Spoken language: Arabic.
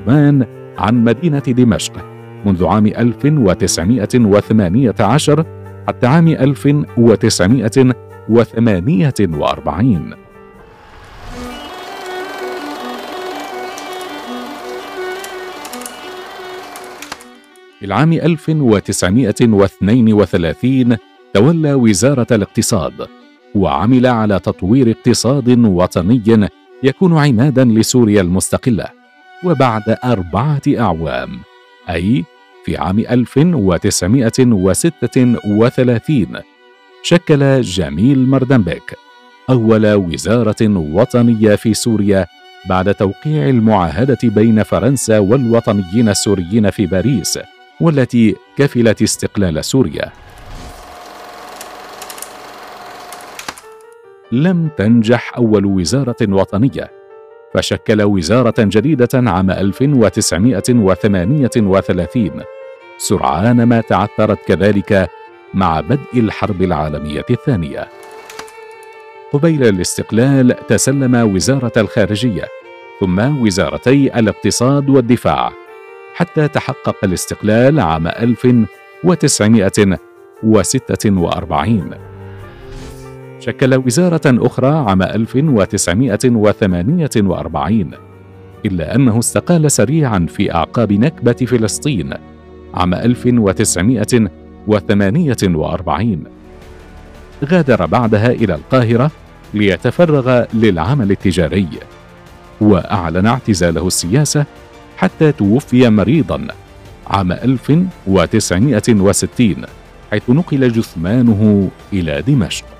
عمان عن مدينة دمشق منذ عام 1918 حتى عام 1948. في العام 1932 تولى وزارة الاقتصاد، وعمل على تطوير اقتصاد وطني يكون عمادا لسوريا المستقلة. وبعد 4 أعوام، أي في عام 1936، شكل جميل مردنبك أول وزارة وطنية في سوريا بعد توقيع المعاهدة بين فرنسا والوطنيين السوريين في باريس، والتي كفلت استقلال سوريا. لم تنجح أول وزارة وطنية، فشكل وزارة جديدة عام 1938 سرعان ما تعثرت كذلك مع بدء الحرب العالمية الثانية. قبيل الاستقلال تسلم وزارة الخارجية ثم وزارتي الاقتصاد والدفاع حتى تحقق الاستقلال عام 1946. شكل وزارة أخرى عام 1948، إلا أنه استقال سريعا في أعقاب نكبة فلسطين عام 1948. غادر بعدها إلى القاهرة ليتفرغ للعمل التجاري، وأعلن اعتزاله السياسة حتى توفي مريضا عام 1960، حيث نقل جثمانه إلى دمشق.